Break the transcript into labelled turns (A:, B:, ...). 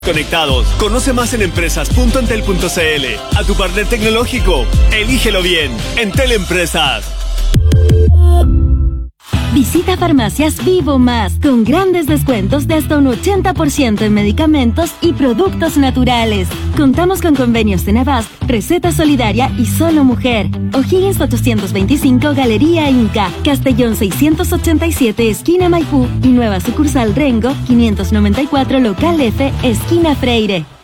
A: Conectados. Conoce más en empresas.entel.cl. A tu partner tecnológico. Elígelo bien. Entel Empresas.
B: Visita Farmacias Vivo Más, con grandes descuentos de hasta un 80% en medicamentos y productos naturales. Contamos con convenios de Navast, Receta Solidaria y Solo Mujer. O'Higgins 825, Galería Inca, Castellón 687, esquina Maipú y nueva sucursal Rengo 594, local F, esquina Freire.